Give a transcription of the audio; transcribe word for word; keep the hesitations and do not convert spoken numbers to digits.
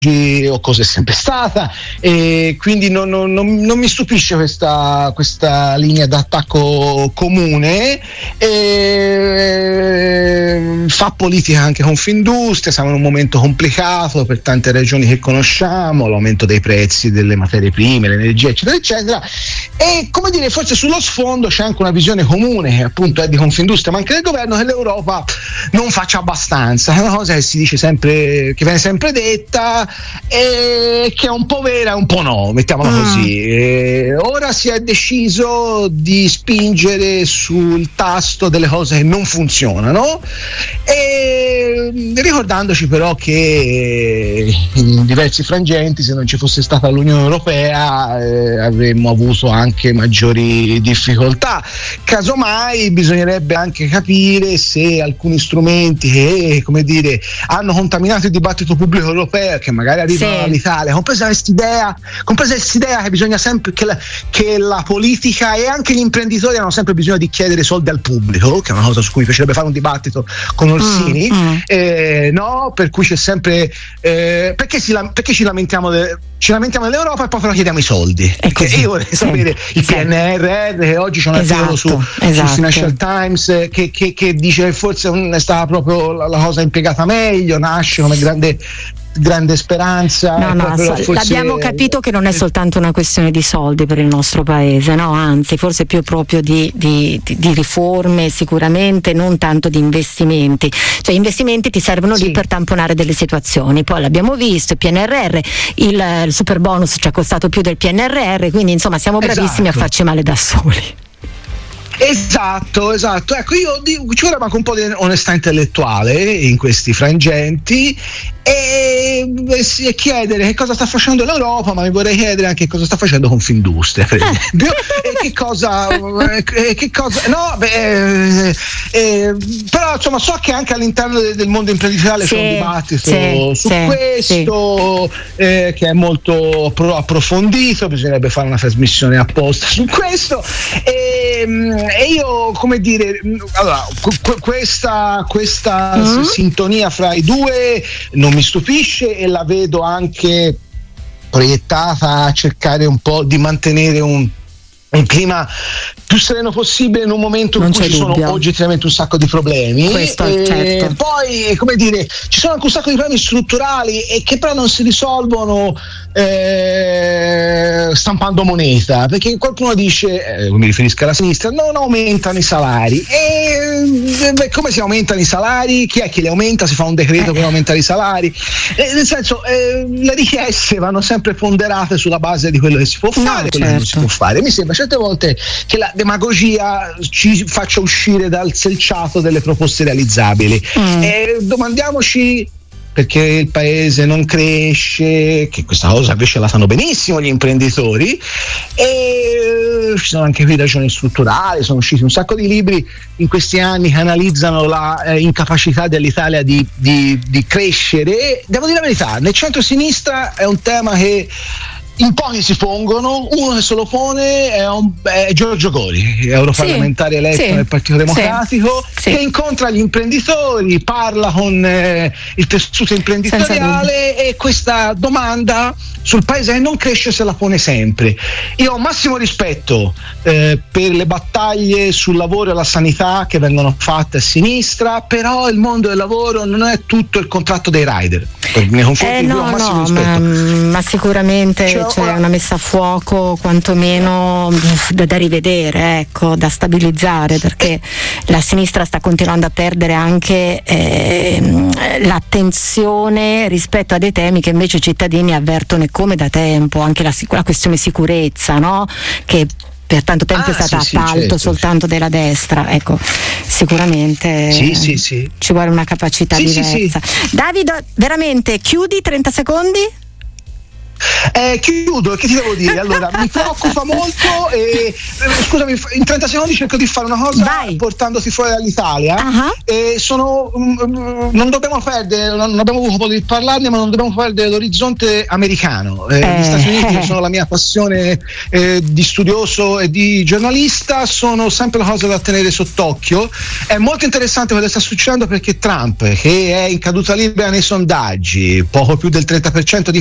o cosa è sempre stata, e quindi non, non, non, non mi stupisce questa, questa linea d'attacco comune. E fa politica anche Confindustria, siamo in un momento complicato per tante ragioni che conosciamo, l'aumento dei prezzi delle materie prime, l'energia eccetera eccetera, e come dire, forse sullo sfondo c'è anche una visione comune che appunto è di Confindustria ma anche del governo, che l'Europa non faccia abbastanza. È una cosa che si dice sempre, che viene sempre detta, e che è un po' vera e un po' no, mettiamola mm. così. E ora si è deciso di spingere sul tasto delle cose che non funzionano, e ricordandoci però che in diversi frangenti, se non ci fosse stata l'Unione Europea, eh, avremmo avuto anche maggiori difficoltà. Casomai bisognerebbe anche capire se alcuni strumenti che, come dire, hanno contaminato il dibattito pubblico europeo, che magari arrivano sì. all'Italia, compresa quest'idea, compresa quest'idea che bisogna sempre che la, che la politica e anche gli imprenditori hanno sempre bisogno di chiedere soldi al pubblico, che è una cosa su cui piacerebbe fare un dibattito con Orsini, mm, mm. Eh, no, per cui c'è sempre eh, perché, si, perché ci lamentiamo de, ci lamentiamo dell'Europa e poi però chiediamo i soldi, perché io vorrei sì. sapere il sì. P N R R, che oggi c'è un articolo esatto, su, esatto. su Financial Times che, che, che dice che forse non è stata proprio la, la cosa impiegata meglio, nasce come grande grande speranza. No, no, forse... l'abbiamo capito che non è soltanto una questione di soldi per il nostro paese, no, anzi forse più proprio di, di, di riforme, sicuramente non tanto di investimenti, cioè investimenti ti servono sì. lì per tamponare delle situazioni, poi l'abbiamo visto, il P N R R, il, il super bonus ci ha costato più del P N R R, quindi insomma siamo bravissimi esatto. a farci male da soli. Esatto, esatto. Ecco, io dico, ci vorrebbe anche un po' di onestà intellettuale in questi frangenti, e, e chiedere che cosa sta facendo l'Europa, ma mi vorrei chiedere anche cosa sta facendo Confindustria, per esempio, e che cosa, e che cosa no, beh, eh, però insomma so che anche all'interno del, del mondo imprenditoriale sì, c'è un dibattito sì, su sì, questo sì. Eh, che è molto pro- approfondito, bisognerebbe fare una trasmissione apposta su questo, e, e io, come dire, allora qu- questa, questa mm-hmm. sintonia fra i due non mi stupisce, e la vedo anche proiettata a cercare un po' di mantenere un, un clima più sereno possibile in un momento in non cui ci dubbio. sono oggettivamente un sacco di problemi. Questo, e certo. Poi, come dire, ci sono anche un sacco di problemi strutturali e che però non si risolvono eh, stampando moneta, perché qualcuno dice, eh, mi riferisco alla sinistra, non aumentano i salari, e eh, come si aumentano i salari? Chi è che li aumenta? Si fa un decreto eh. per aumentare i salari, eh, nel senso eh, le richieste vanno sempre ponderate sulla base di quello che si può fare, no, quello certo. che non si può fare. Mi sembra certe volte che la demagogia ci faccia uscire dal selciato delle proposte realizzabili. Mm. E domandiamoci perché il paese non cresce, che questa cosa invece la sanno benissimo gli imprenditori, e ci sono anche qui ragioni strutturali. Sono usciti un sacco di libri in questi anni che analizzano la eh, incapacità dell'Italia di, di, di crescere. Devo dire la verità, nel centro-sinistra è un tema che in pochi si pongono. Uno che se lo pone è, un, è Giorgio Gori, europarlamentare sì, eletto sì, nel Partito Democratico, sì, che sì. incontra gli imprenditori, parla con eh, il tessuto imprenditoriale, e questa domanda sul paese che non cresce se la pone sempre. Io ho massimo rispetto eh, per le battaglie sul lavoro e la sanità che vengono fatte a sinistra, però il mondo del lavoro non è tutto il contratto dei rider. Nei confronti eh, di no, ho massimo no, rispetto. Ma, ma sicuramente cioè, c'è ora... una messa a fuoco quantomeno da, da rivedere, ecco, da stabilizzare, perché la sinistra sta continuando a perdere anche eh, l'attenzione rispetto a dei temi che invece i cittadini avvertono come da tempo, anche la, la questione sicurezza, no? Che per tanto tempo ah, è stata sì, appalto sì, certo. soltanto della destra, ecco, sicuramente sì, sì, sì. ci vuole una capacità sì, diversa. Sì, sì. Davide, veramente chiudi trenta secondi? Eh, chiudo, che ti devo dire? Allora, mi preoccupa molto e scusami, in trenta secondi cerco di fare una cosa. Vai. Portandoti fuori dall'Italia. Uh-huh. E sono um, non dobbiamo perdere, non abbiamo avuto modo di parlarne, ma non dobbiamo perdere l'orizzonte americano. Eh, eh. Gli Stati Uniti sono la mia passione eh, di studioso e di giornalista, sono sempre una cosa da tenere sott'occhio. È molto interessante quello che sta succedendo perché Trump, che è in caduta libera nei sondaggi, poco più del trenta per cento di